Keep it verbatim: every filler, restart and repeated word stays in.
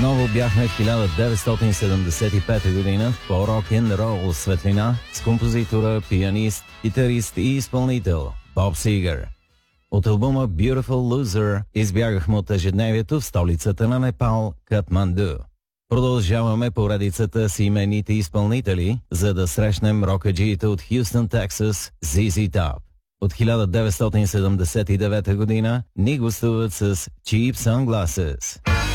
Отново бяхме в хиляда деветстотин седемдесет и пета година в по-рок-н-рол светлина с композитора, пианист, гитарист и изпълнител Боб Сигър. От албума Beautiful Loser избягахме от ежедневието в столицата на Непал, Катманду. Продължаваме поредицата с имените изпълнители, за да срещнем рокаджиите от Хюстън, Тексас, Зи Зи Топ. От хиляда деветстотин седемдесет и девета година ни гостуват с Cheap Sunglasses.